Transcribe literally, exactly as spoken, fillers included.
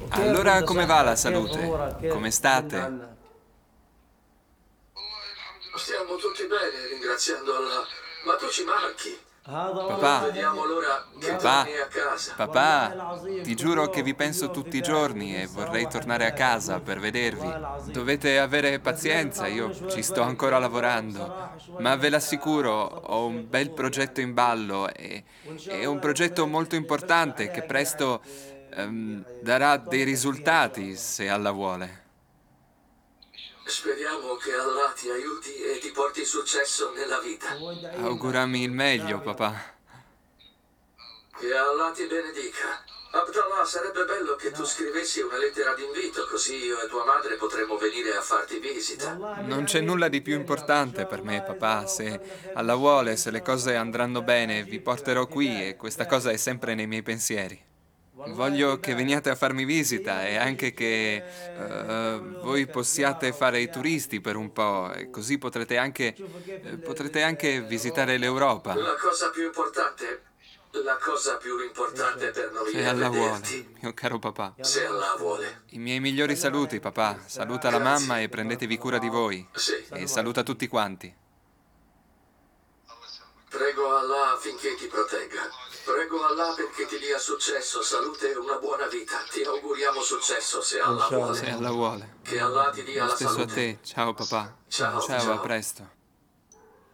Allora come va la salute? Come state? Stiamo tutti bene, ringraziando Allah. Ma tu ci manchi. Non Papà, vediamo l'ora che papà, torni a casa. papà, ti giuro che vi penso tutti i giorni e vorrei tornare a casa per vedervi. Dovete avere pazienza, io ci sto ancora lavorando, ma ve l'assicuro, ho un bel progetto in ballo e è un progetto molto importante che presto ehm, darà dei risultati se Allah vuole. Speriamo che Allah ti aiuti e ti porti successo nella vita. Augurami il meglio, papà. Che Allah ti benedica. Abdallah, sarebbe bello che tu scrivessi una lettera d'invito, così io e tua madre potremmo venire a farti visita. Non c'è nulla di più importante per me, papà. Se Allah vuole, se le cose andranno bene, vi porterò qui e questa cosa è sempre nei miei pensieri. Voglio che veniate a farmi visita e anche che eh, voi possiate fare i turisti per un po' e così potrete anche, eh, potrete anche visitare l'Europa. La cosa più importante, la cosa più importante per noi Se è Allah vuole, vederti. mio caro papà. Se Allah vuole. I miei migliori saluti, papà. Saluta la mamma e prendetevi cura di voi. Sì. E saluta tutti quanti. Prego Allah affinché ti protegga. Prego Allah perché ti dia successo, salute e una buona vita. Ti auguriamo successo se Allah Se vuole. Allah vuole. Che Allah ti dia Lo la stesso a salute. te. Ciao, papà. Ciao, Ciao, a ciao. presto.